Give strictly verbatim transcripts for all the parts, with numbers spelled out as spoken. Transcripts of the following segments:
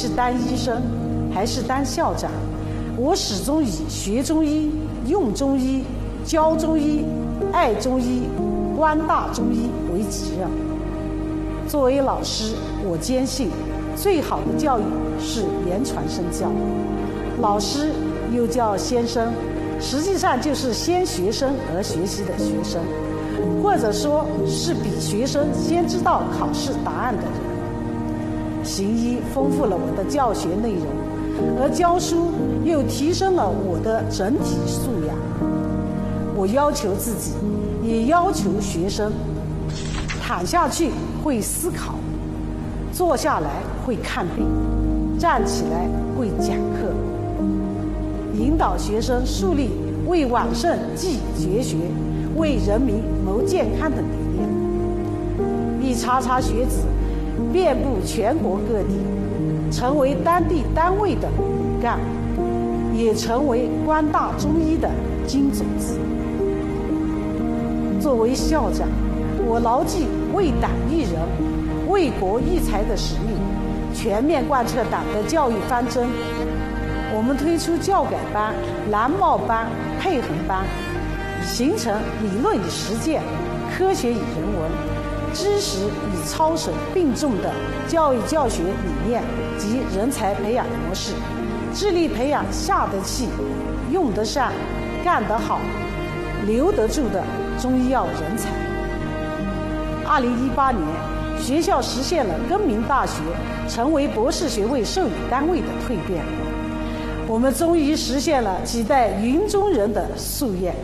是当医生，还是当校长，我始终以学中医、用中医、教中医、爱中医、观大中医为己任。作为老师，我坚信最好的教育是言传身教。老师又叫先生，实际上就是先学生而学习的学生，或者说是比学生先知道考试答案的人。行医丰富了我的教学内容，而教书又提升了我的整体素养。我要求自己，也要求学生，躺下去会思考，坐下来会看病，站起来会讲课，引导学生树立为往圣继绝学、为人民谋健康的理念。一茬茬学子遍布全国各地，成为当地单位的骨干，也成为官大中医的金种子。作为校长，我牢记为党育人、为国育才的使命，全面贯彻党的教育方针。我们推出教改班、蓝帽班、配合班，形成理论与实践、科学与人文、知识与操守并重的教育教学理念及人才培养模式，致力培养下得气、用得上、干得好、留得住的中医药人才。二零一八年，学校实现了更名大学，成为博士学位授予单位的蜕变。我们终于实现了几代云中人的夙愿。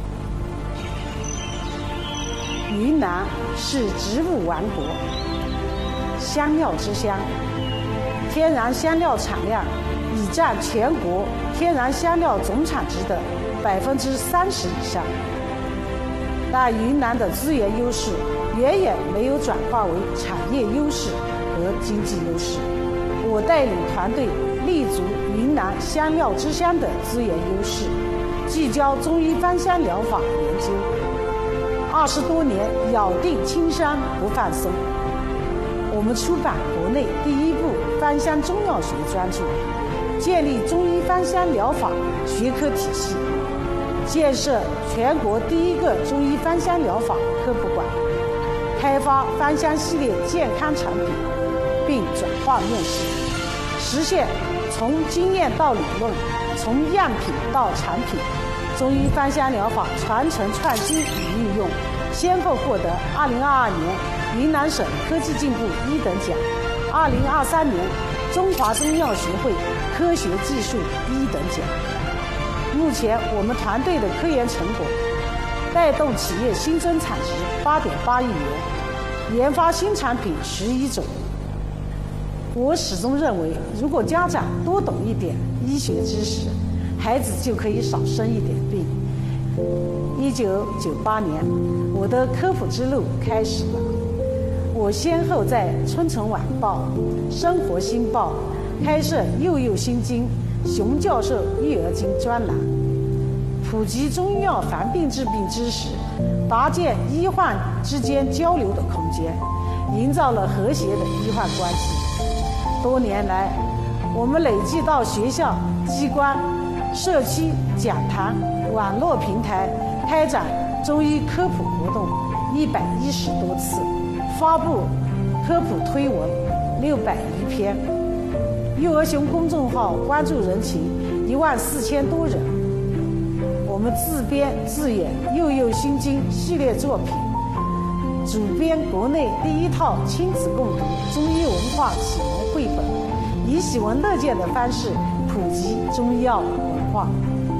云南是植物王国，香料之乡，天然香料产量已占全国天然香料总产值的百分之三十以上。但云南的资源优势远远没有转化为产业优势和经济优势。我带领团队立足云南香料之乡的资源优势，聚焦中医芳香疗法研究。二十多年咬定青山不放松，我们出版国内第一部芳香中药学专著，建立中医芳香疗法学科体系，建设全国第一个中医芳香疗法科普馆，开发芳香系列健康产品，并转化面世，实现从经验到理论，从样品到产品，中医芳香疗法传承创新与运用，先后获得二零二二年云南省科技进步一等奖，二零二三年中华中药学会科学技术一等奖。目前我们团队的科研成果带动企业新增产值八点八亿元，研发新产品十一种。我始终认为，如果家长多懂一点医学知识，孩子就可以少生一点病。一九九八年，我的科普之路开始了。我先后在《春城晚报》《生活新报》开设“幼幼心经”熊教授育儿经专栏，普及中医药防病治病知识，搭建医患之间交流的空间，营造了和谐的医患关系。多年来，我们累计到学校、机关、社区、讲堂、网络平台开展中医科普活动一百一十多次，发布科普推文六百余篇。幼儿熊公众号关注人群一万四千多人。我们自编自演《幼幼心经》系列作品，主编国内第一套亲子共读中医文化启蒙绘本，以喜闻乐见的方式普及中医药文化。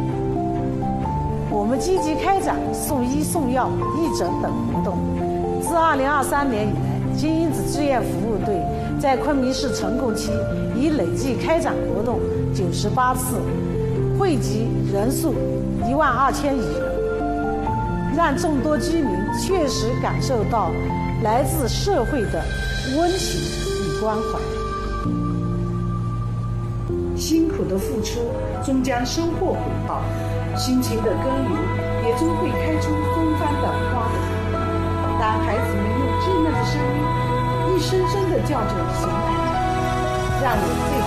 我们积极开展送医送药、义诊等活动。自二零二三年以来，金因子志愿服务队在昆明市成贡区已累计开展活动九十八次，汇集人数一万二千余人，让众多居民确实感受到来自社会的温情与关怀。辛苦的付出终将收获回报，辛勤的耕耘也终会开出芬芳的花朵。当孩子们用稚嫩的声音一声声地叫着熊孩，让我最